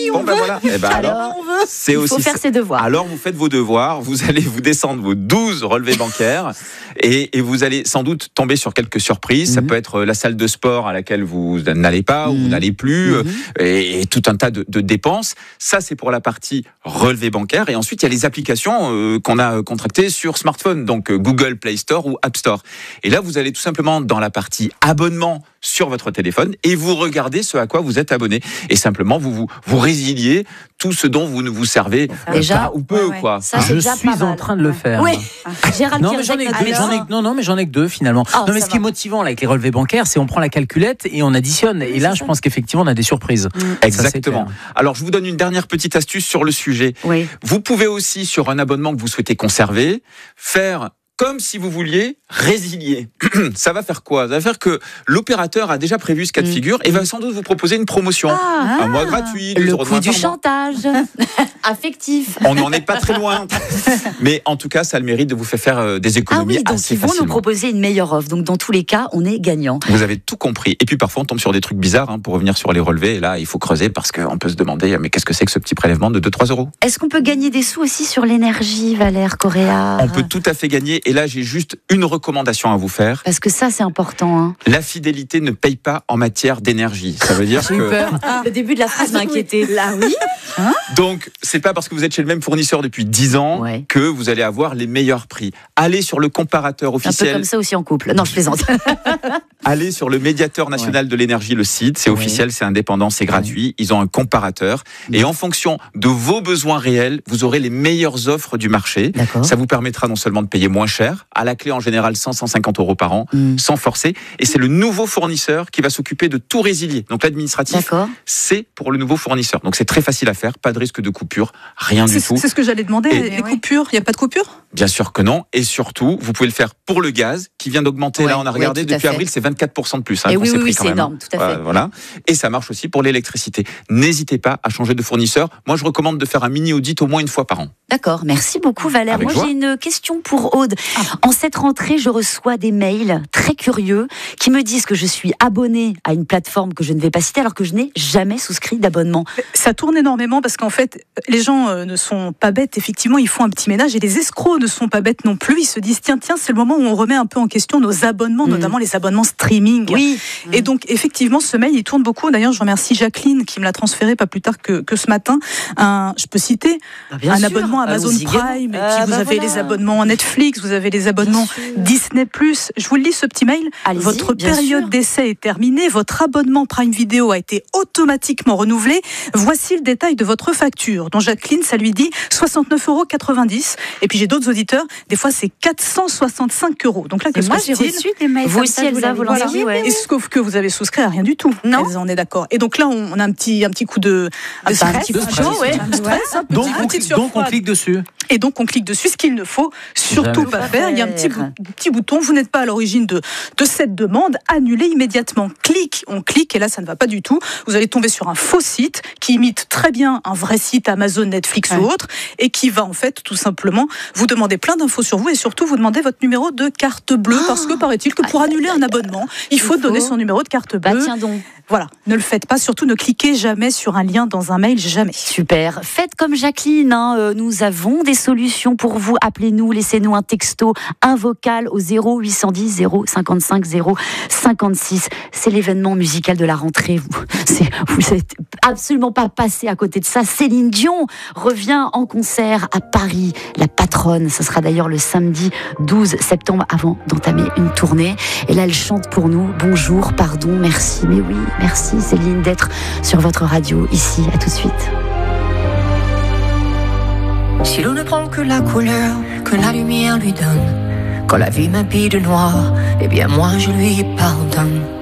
on veut. Voilà. Alors, c'est il aussi faut faire ses devoirs. Alors, vous faites vos devoirs, vous allez vous descendre vos 12 relevés bancaires et vous allez sans doute tomber sur quelques surprises. Ça peut être la salle de sport à laquelle vous n'allez pas ou vous n'allez plus et tout un tas de dépenses. Ça, c'est pour la partie relevé bancaire. Et ensuite, il y a les applications qu'on a contractées sur smartphone, donc Google Play Store ou App Store. Et là, vous allez tout simplement dans la partie abonnement sur votre téléphone et vous regardez ce à quoi vous êtes abonné. Et simplement, vous résiliez tout ce dont vous ne vous servez pas ou peu. Quoi. Ça, je suis en train de le faire. Oui. Gérald, non, mais j'en ai que deux finalement. Non, mais ce qui est motivant là, avec les relevés bancaires, c'est on prend la calculette et on additionne. Et là, je pense qu'effectivement, on a des surprises. Exactement. Alors, je vous donne une dernière petite astuce sur le sujet. Oui. Vous pouvez aussi, sur un abonnement que vous souhaitez conserver, faire comme si vous vouliez résilier. Ça va faire quoi ? Ça va faire que l'opérateur a déjà prévu ce cas de figure et va sans doute vous proposer une promotion. Un mois gratuit, 2 euros de moins du chantage affectif. On n'en est pas très loin. Mais en tout cas, ça a le mérite de vous faire des économies donc assez ils vont facilement. nous proposer une meilleure offre. Donc dans tous les cas, on est gagnant. Vous avez tout compris. Et puis parfois, on tombe sur des trucs bizarres pour revenir sur les relevés. Et là, il faut creuser parce qu'on peut se demander mais qu'est-ce que c'est que ce petit prélèvement de 2-3 euros ? Est-ce qu'on peut gagner des sous aussi sur l'énergie, Valère Correa ? On peut tout à fait gagner. Et là, j'ai juste une recommandation à vous faire. Parce que ça, c'est important. La fidélité ne paye pas en matière d'énergie. Ça veut dire J'ai eu peur. Le début de la phrase m'a inquiété. Là, oui. Donc, c'est pas parce que vous êtes chez le même fournisseur depuis 10 ans que vous allez avoir les meilleurs prix. Allez sur le comparateur officiel. Un peu comme ça aussi en couple. Non, je plaisante. Allez sur le médiateur national de l'énergie, le site. C'est officiel, c'est indépendant, c'est gratuit. Ils ont un comparateur. Et en fonction de vos besoins réels, vous aurez les meilleures offres du marché. D'accord. Ça vous permettra non seulement de payer moins cher, à la clé en général 100-150 euros par an, sans forcer. Et c'est le nouveau fournisseur qui va s'occuper de tout résilier. Donc l'administratif, c'est pour le nouveau fournisseur. Donc c'est très facile à faire, pas de risque de coupure, rien du tout. C'est ce que j'allais demander, les coupures, il n'y a pas de coupure ? Bien sûr que non. Et surtout, vous pouvez le faire pour le gaz, qui vient d'augmenter. Là, on a regardé, depuis avril, c'est 24% de plus. Et oui, c'est énorme, tout à fait. Voilà. Et ça marche aussi pour l'électricité. N'hésitez pas à changer de fournisseur. Moi, je recommande de faire un mini-audit au moins une fois par an. D'accord, merci beaucoup Valère. Avec Moi joie. j'ai une question pour Aude. En cette rentrée, je reçois des mails très curieux qui me disent que je suis abonnée à une plateforme que je ne vais pas citer alors que je n'ai jamais souscrit d'abonnement. Ça tourne énormément parce qu'en fait, les gens ne sont pas bêtes. Effectivement, ils font un petit ménage et les escrocs ne sont pas bêtes non plus. Ils se disent tiens, c'est le moment où on remet un peu en question nos abonnements, notamment les abonnements streaming. Oui. Et donc effectivement, ce mail il tourne beaucoup. D'ailleurs, je remercie Jacqueline qui me l'a transféré pas plus tard que ce matin. Je peux citer un abonnement Amazon Prime, et puis vous avez les abonnements Netflix, vous avez les abonnements Disney+. Je vous lis ce petit mail. Allez-y, votre bien période sûr. d'essai est terminée, votre abonnement Prime Video a été automatiquement renouvelé. Voici le détail de votre facture. Donc Jacqueline, ça lui dit 69,90 €. Et puis j'ai d'autres auditeurs, des fois c'est 465 €. Donc là, que se Moi j'ai passe-t-il ? reçu des mails. Vous aussi Elsa, vous l'avez dit, Et sauf que vous avez souscrit à rien du tout. Non. Elsa, on est d'accord. Et donc là, on a un petit coup de stress. un petit coup de chaud, stress, ouais. Donc on clique dessus. Et donc on clique dessus, ce qu'il ne faut surtout Jamais pas faire. Il y a un petit bouton, vous n'êtes pas à l'origine de cette demande, annulez immédiatement. On clique et là ça ne va pas du tout. Vous allez tomber sur un faux site qui imite très bien un vrai site Amazon, Netflix ou autre et qui va en fait tout simplement vous demander plein d'infos sur vous et surtout vous demander votre numéro de carte bleue parce que paraît-il que pour annuler un abonnement, il faut donner son numéro de carte bleue. Bah tiens donc. Voilà, ne le faites pas, surtout ne cliquez jamais sur un lien dans un mail, jamais. Super. Faites comme Jacqueline, nous avons des solutions pour vous. Appelez-nous, laissez-nous un texto, un vocal au 0810 055 056. C'est l'événement musical de la rentrée. Vous n'êtes absolument pas passé à côté de ça. Céline Dion revient en concert à Paris, la patronne. Ce sera d'ailleurs le samedi 12 septembre avant d'entamer une tournée. Et là, elle chante pour nous. Bonjour, pardon, merci. Mais oui, merci Céline d'être sur votre radio ici. À tout de suite. Si l'on ne prend que la couleur que la lumière lui donne, quand la vie m'habille de noir, eh bien moi je lui pardonne.